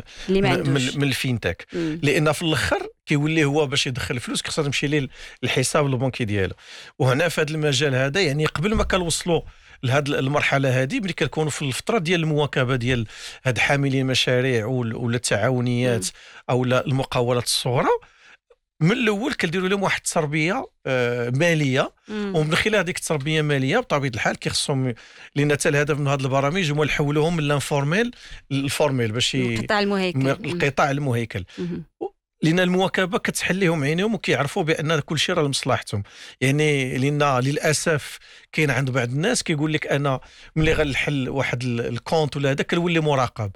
اللي ما عندوش من الفينتك، لان في الاخر كيولي هو باش يدخل الفلوس كيخسر تمشي ليه الحساب البنكي ديالو. وهنا في هذا المجال هذا يعني قبل ما كنوصلوا لهذه المرحله هذه، ملي كنكونوا في الفتره ديال المواكبه ديال هاد حاملين المشاريع ولا التعاونيات او المقاولات الصغرى، من الاول كنديروا لهم واحد التربيه ماليه، ومن خلال هذيك التربيه الماليه بطبيعه الحال كيخصهم، لان حتى الهدف من هذه البرامج هو نحولوهم من الانفورميل للفورميل باش القطاع المهيكل. لان المواكبه كتحل لهم عينيهم وكيعرفوا بان كل شيء راه لمصلحتهم. يعني لان للاسف كاين عند بعض الناس كيقول لك انا ملي غنحل واحد الكونت ولا هذا كنولي مراقب.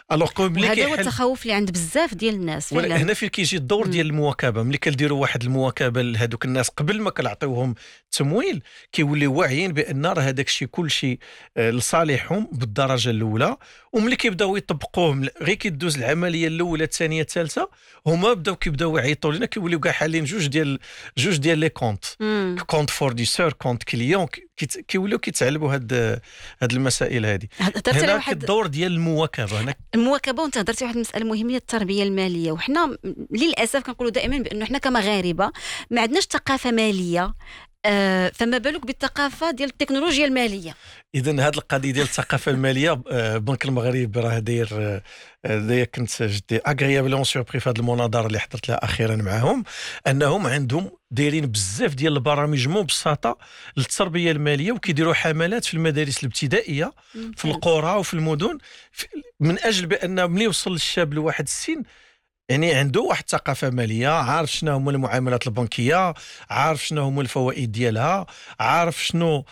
هذا هو التخوف اللي عند بزاف ديال الناس فعلا. هنا فين كيجي الدور ديال المواكبه. ملي كنديروا واحد المواكبه لهذوك الناس قبل ما كنعطيوهم التمويل، كيوليو واعيين بان راه هذاك الشيء كل شيء لصالحهم بالدرجه الاولى. وملي كيبداو يطبقوهم غير كيدوز العمليه الاولى الثانيه الثالثه، هما كيبداو يعيطوا لنا، كيوليو كاع حالين جوج ديال لي كونت، كونت فورنيسور، كونت كليون، كيوليو كيتعلموا هاد المسائل هذه. هنا الدور ديال المواكبه. وانت هضرتي واحد المساله مهمه هي التربيه الماليه. وحنا للاسف كنقولوا دائما بانه حنا كمغاربه ما عندناش ثقافه ماليه، فما بالك بالثقافه ديال التكنولوجيا الماليه. اذا هذه القضيه ديال الثقافه الماليه، بنك المغرب راه داير كنت جدي اغريابلون سوربري في هذه المناظره اللي حضرت لها اخيرا معهم، انهم عندهم دايرين بزاف ديال البرامج مبسطه للتربيه الماليه، وكيديروا حملات في المدارس الابتدائيه في القرى وفي المدن، من اجل بان ملي يوصل الشاب لواحد السن يعني عنده واحد الثقافه ماليه، عارف شنو هما المعاملات البنكيه، عارف شنو هما الفوائد ديالها، عارف شنو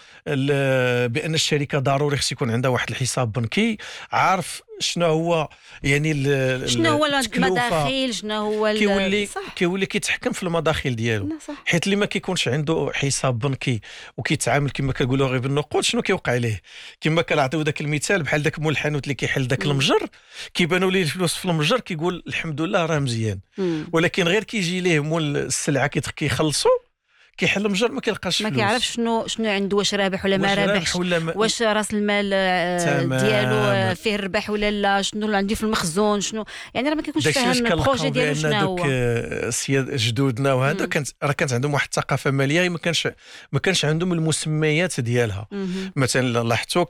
بان الشركه ضروري خص يكون عندها واحد الحساب بنكي، عارف شنو هو يعني شنو هو المداخيل، شنو هو كيولي كيتحكم في المداخيل ديالو. حيت اللي ما كيكونش عنده حساب بنكي وكيتعامل كما كنقولوا غير بالنقود، شنو كيوقع ليه؟ كما كنعطيو داك المثال بحال داك مول الحانوت اللي كيحل داك المجر، كيبانوا ليه الفلوس في المجر كيقول الحمد لله راه مزيان، ولكن غير كيجي ليه مول السلعه كيخلصوا كيحل المجر ما كيلقاش فلوس، ما كيعرفش شنو عنده، واش رابح ولا ما رابحش، واش راس المال ديالو فيه الربح ولا لا، شنو اللي عندي في المخزون، شنو يعني راه ما كيكونش فاهم البروجي ديالو شنو هو. السياد جدودنا وهذا كانت عندهم واحد الثقافه ماليه، ما كانش عندهم المسميات ديالها. مثلا لاحظتوا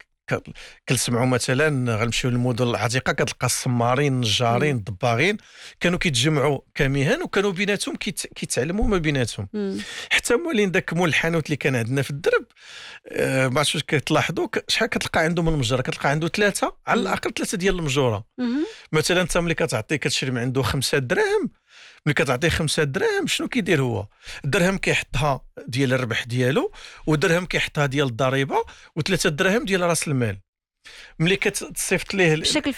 كنسمعوا مثلا غنمشيو للمدن العتيقه كتلقى السمارين، النجارين، الضباغين كانوا كيتجمعوا كمهن وكانوا بيناتهم كيتعلموا ما بيناتهم. حتى مولين داك مول الحانوت اللي كان عندنا في الدرب، ما عرفتش كتلاحظوا شحال كتلقى عندهم المجره، كتلقى عنده 3 على الاقل 3 ديال المجوره. مثلا انت ملي كتعطي كتشري من عنده 5 دراهم، ملي كتعطيه 5 دراهم شنو كيدير هو؟ الدرهم كيحطها ديال الربح ديالو، ودرهم كيحطها ديال الضريبه، و3 دراهم ديال راس المال. ملي كتصيفط ليه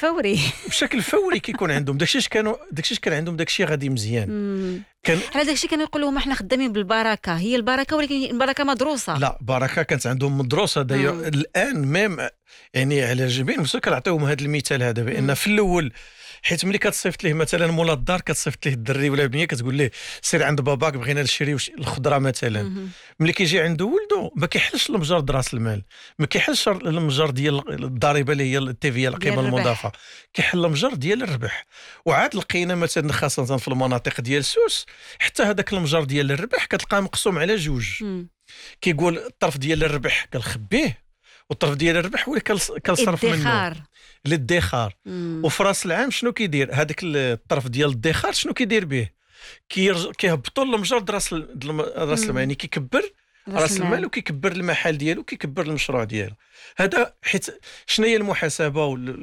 بشكل فوري كيكون عندهم داكشي كان عندهم داكشي غادي مزيان. على داكشي كانوا يقولوا هما حنا خدامين بالبركه، هي البركه ولكن البركه مدروسه. لا، بركه كانت عندهم مدروسه. الان ميم يعني على جبين مسو كنعطيوهم هذا المثال هذا، بان في الاول حيت ملي كتصيفط ليه مثلا مولا الدار كتصيفط ليه الدري ولا البنيه كتقول ليه سير عند باباك بغينا نشريو الخضره مثلا، ملي كيجي عنده ولده ما كيحلش المجر راس المال، ما كيحلش المجر ديال الضريبه اللي هي التيفيه القيمه المضافه، كيحل المجر ديال الربح. وعاد لقينا مثلا خاصه في المناطق ديال سوس حتى هذاك المجر ديال الربح كتلقاه مقسوم على جوج. كيقول الطرف ديال الربح كنخبيه، والطرف ديال الربح هو اللي كنصرف منه للادخار. وفي راس العام شنو كيدير هذاك الطرف ديال الادخار؟ شنو كيدير به؟ كيهبطوا المجر راس المال، يعني كيكبر راس المال وكيكبر المحل ديالو وكيكبر المشروع ديالو. هذا حيت شنو هي المحاسبه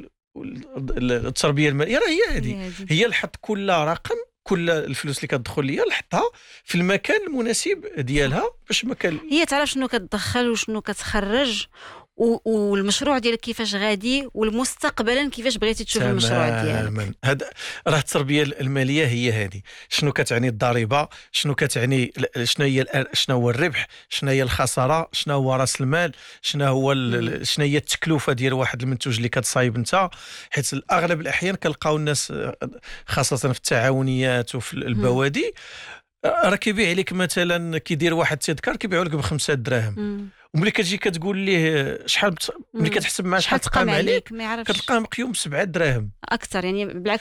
والتربيه الماليه؟ راه هي هذه، هي الحط كل رقم، كل الفلوس اللي كتدخل ليا نحطها في المكان المناسب ديالها باش ما هي تعرف شنو كتدخل وشنو كتخرج، والمشروع ديالك كيفاش غادي، والمستقبلا كيفاش بغيتي تشوف المشروع ديالك. هذا راه التربيه الماليه هي هذه. شنو كتعني الضريبه؟ شنو كتعني شنو هو الربح؟ شنو هي الخساره؟ شنو هو راس المال؟ شنو هي التكلفه ديال واحد المنتوج اللي كتصايب انت؟ حيت اغلب الاحيان كنلقاو الناس خاصه في التعاونيات وفي البوادي راه كيبيع عليك مثلا كيدير واحد التذكار كيبيعوا لك ب5 دراهم، وملي كتجي كتقول ليه شحال ملي كتحسب معاه شحال تقام عليك كتلقاه مقيوم ب7 دراهم اكثر. يعني بالعكس